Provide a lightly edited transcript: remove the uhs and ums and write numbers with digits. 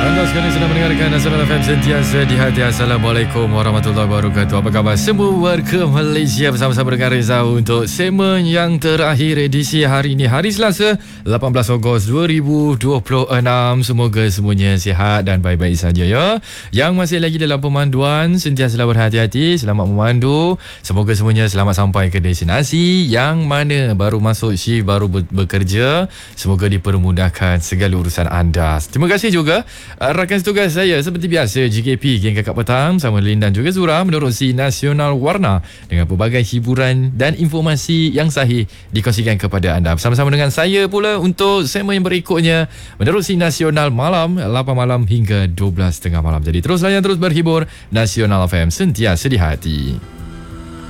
Anda sekarang sedang mendengarkan Nasional FM sentiasa di hati. Assalamualaikum warahmatullahi wabarakatuh. Apa khabar semua warga Malaysia? Bersama-sama dengan Reza untuk segmen yang terakhir edisi hari ini, hari Selasa 18 Ogos 2026. Semoga semuanya sihat dan baik-baik saja ya. Yang masih lagi dalam pemanduan, sentiasalah berhati-hati, selamat memandu. Semoga semuanya selamat sampai ke destinasi. Yang mana baru masuk shift, baru bekerja, semoga dipermudahkan segala urusan anda. Terima kasih juga rakan setugas saya seperti biasa, GKP Geng Kakak Petang sama Lin dan juga Zura menerusi Nasional Warna dengan pelbagai hiburan dan informasi yang sahih dikongsikan kepada anda. Bersama-sama dengan saya pula untuk segmen yang berikutnya menerusi Nasional Malam 8 malam hingga 12.30 malam. Jadi terus layan, terus berhibur. Nasional FM sentiasa di hati.